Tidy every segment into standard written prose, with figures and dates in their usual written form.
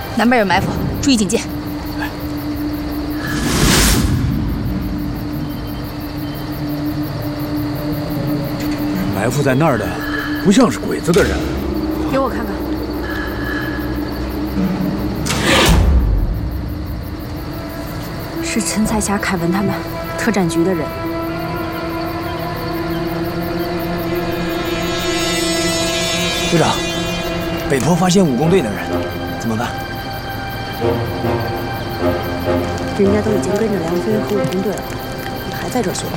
南边有埋伏，注意警戒。 埋伏在那儿的，不像是鬼子的人。 给我看看。是陈彩霞、凯文他们特战局的人。 队长，北坡发现武工队的人，怎么办？ 人家都已经跟着梁飞和武工队了，你还在这说？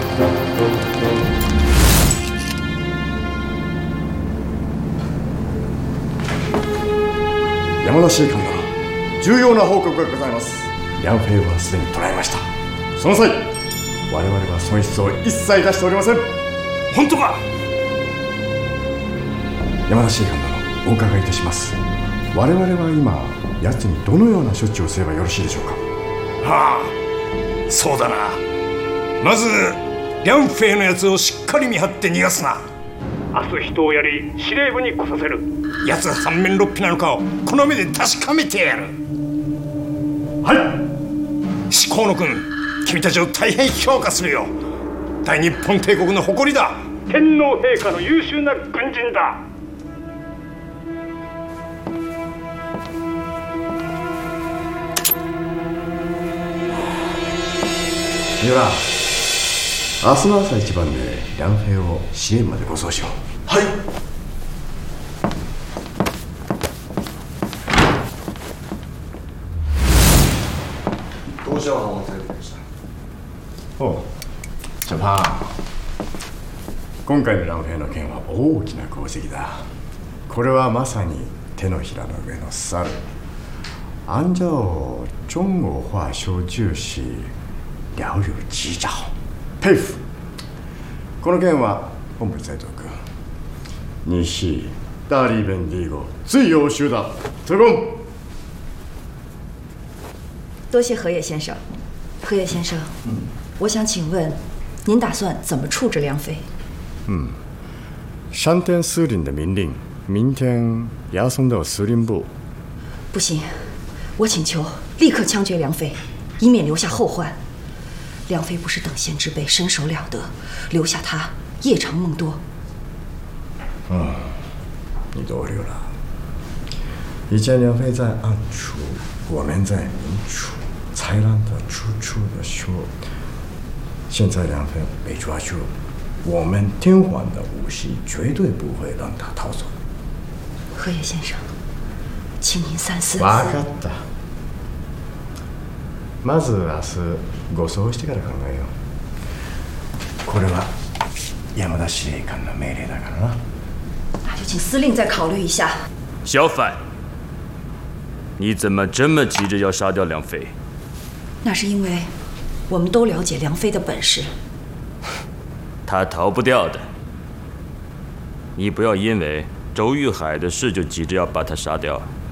山田司令官から重要な報告がございます。梁飛はすでに捕らえました。その際、我々は損失を一切出しておりません。本当か？山田司令官殿、お伺いいたします。我々は今、奴にどのような処置をすればよろしいでしょうか？ はあ、そうだな。まず梁飛のやつをしっかり見張って逃がすな。明日人をやり司令部に来させる。奴が三面六臂なのかをこの目で確かめてやる。はい。至高の君、君たちを大変評価するよ。大日本帝国の誇りだ。天皇陛下の優秀な軍人だ。 三浦、明日の朝一番で梁飛を司令部まで護送しよう。はい。 どうして浜松へ来ました？ おう、ジャパン。今回の梁飛の件は大きな功績だ。これはまさに手のひらの上の猿。按照中国话说就是了有技巧，佩服。この件は本部に伝えておく。你是大日本帝国最优秀的特工。 多谢河野先生。河野先生，我想请问，您打算怎么处置梁飞？ 山田司令的命令，明天押送到司令部。 不行，我请求立刻枪决梁飞，以免留下后患。梁飞不是等闲之辈，身手了得，留下他夜长梦多。 你多虑了。以前梁飞在暗处，我们在明处，才让他处处的说。现在梁飞被抓住，我们天皇的武士绝对不会让他逃走。 河野先生，请您三思。 分かった。まず明日護送してから考えよう。これは山田司令官の命令だからな。 那就请司令再考虑一下。 小反，你怎么这么急着要杀掉梁飞？ 那是因为我们都了解梁飞的本事。 他逃不掉的。你不要因为周玉海的事就急着要把他杀掉。